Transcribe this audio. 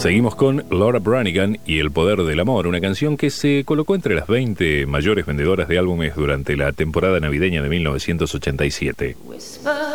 Seguimos con Laura Branigan y El Poder del Amor, una canción que se colocó entre las 20 mayores vendedoras de álbumes durante la temporada navideña de 1987.